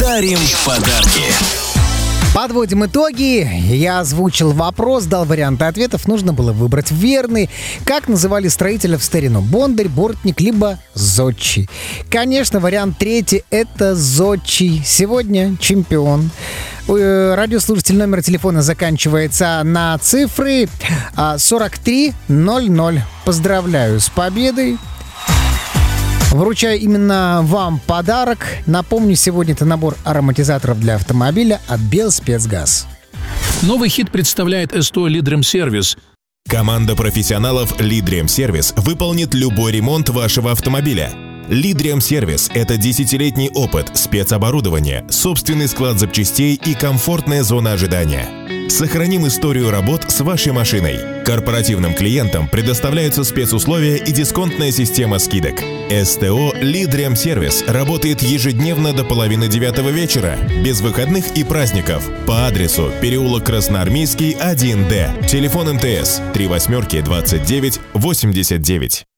дарим подарки. Подводим итоги. Я озвучил вопрос, дал варианты ответов. Нужно было выбрать верный. Как называли строителя в старину? Бондарь, бортник, либо зодчий? Конечно, вариант третий — это зодчий. Сегодня чемпион. Радиослушатель, номер телефона заканчивается на цифры 4300. Поздравляю с победой. Вручаю именно вам подарок. Напомню, сегодня это набор ароматизаторов для автомобиля от Белспецгаз. Новый хит представляет СТО «Лидремсервис». Команда профессионалов «Лидремсервис» выполнит любой ремонт вашего автомобиля. «Лидремсервис» — это 10-летний опыт, спецоборудование, собственный склад запчастей и комфортная зона ожидания. Сохраним историю работ с вашей машиной. Корпоративным клиентам предоставляются спецусловия и дисконтная система скидок. СТО «Лидремсервис» работает ежедневно до 8:30 вечера, без выходных и праздников, по адресу переулок Красноармейский, 1Д. Телефон МТС 38 29 89.